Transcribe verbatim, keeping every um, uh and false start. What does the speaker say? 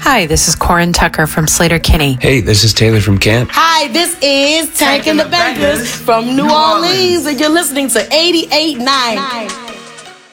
Hi, this is Corin Tucker from Slater Kinney. Hey, this is Taylor from Camp. Hi, this is Tank and the Bangers from New Orleans, and you're listening to eighty-eight point nine.